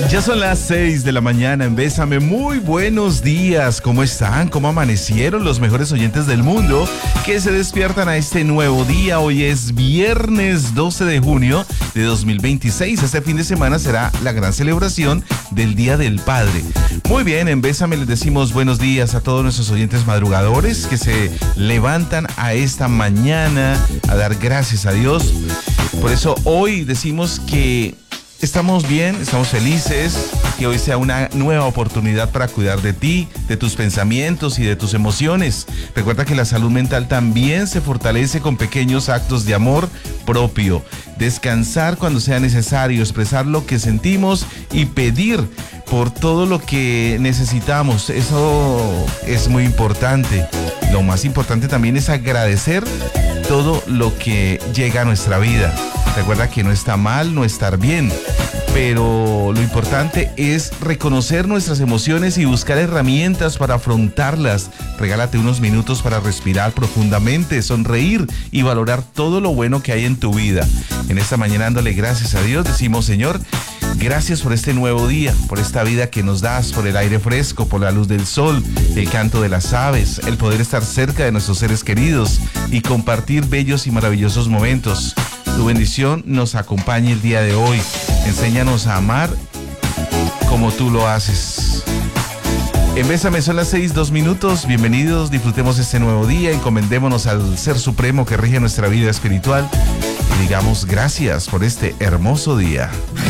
Ya son las 6 de la mañana en Bésame. Muy buenos días. ¿Cómo están? ¿Cómo amanecieron los mejores oyentes del mundo que se despiertan a este nuevo día? Hoy es viernes 12 de junio de 2026. Este fin de semana será la gran celebración del Día del Padre. Muy bien, en Bésame les decimos buenos días a todos nuestros oyentes madrugadores que se levantan a esta mañana a dar gracias a Dios. Por eso hoy decimos que estamos bien, estamos felices, que hoy sea una nueva oportunidad para cuidar de ti, de tus pensamientos y de tus emociones. Recuerda que la salud mental también se fortalece con pequeños actos de amor propio. Descansar cuando sea necesario, expresar lo que sentimos y pedir por todo lo que necesitamos. Eso es muy importante. Lo más importante también es agradecer todo lo que llega a nuestra vida. Recuerda que no está mal no estar bien, pero lo importante es reconocer nuestras emociones y buscar herramientas para afrontarlas. Regálate unos minutos para respirar profundamente, sonreír y valorar todo lo bueno que hay en tu vida. En esta mañana, dándole gracias a Dios, decimos: Señor, gracias por este nuevo día, por esta vida que nos das, por el aire fresco, por la luz del sol, el canto de las aves, el poder estar cerca de nuestros seres queridos y compartir bellos y maravillosos momentos. Tu bendición nos acompañe el día de hoy. Enséñanos a amar como tú lo haces. En Bésame son las 6:02. Bienvenidos, disfrutemos este nuevo día, encomendémonos al Ser Supremo que rige nuestra vida espiritual y digamos gracias por este hermoso día.